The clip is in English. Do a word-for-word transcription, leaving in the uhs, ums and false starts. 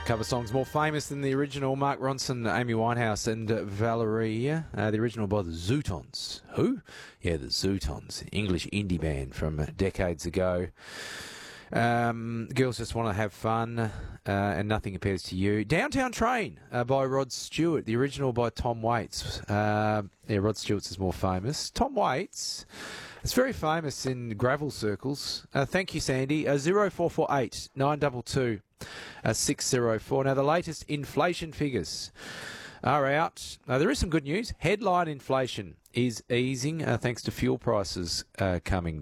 Cover songs more famous than the original. Mark Ronson, Amy Winehouse and uh, Valerie. Uh, the original by the Zootons. Who? Yeah, the Zootons. English indie band from decades ago. Um, girls just want to have fun uh, and nothing compares to you. Downtown Train uh, by Rod Stewart. The original by Tom Waits. Uh, yeah, Rod Stewart's is more famous. Tom Waits... It's very famous in gravel circles. Uh, thank you, Sandy. Uh, zero four four eight nine two two uh, six zero four. Now, the latest inflation figures are out. Uh, there is some good news. Headline inflation is easing uh, thanks to fuel prices uh, coming